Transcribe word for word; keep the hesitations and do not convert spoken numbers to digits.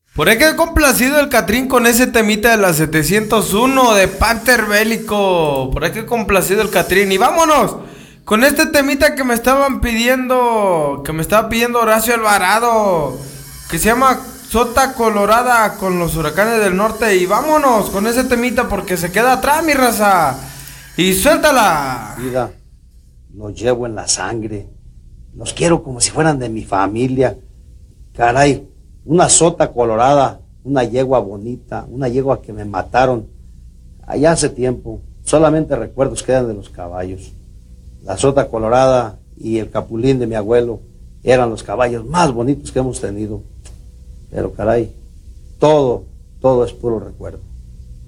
Por ahí quedé complacido el Catrín con ese temita de la setecientos uno de Panther Bélico. Por ahí quedé complacido el Catrín. Y vámonos con este temita que me estaban pidiendo, que me estaba pidiendo Horacio Alvarado, que se llama Sota Colorada con los Huracanes del Norte. Y vámonos con ese temita porque se queda atrás, mi raza. Y suéltala. Vida, los llevo en la sangre. Los quiero como si fueran de mi familia. Caray, una sota colorada, una yegua bonita, una yegua que me mataron allá hace tiempo. Solamente recuerdos quedan de los caballos. La sota colorada y el capulín de mi abuelo eran los caballos más bonitos que hemos tenido. Pero caray, todo, todo es puro recuerdo.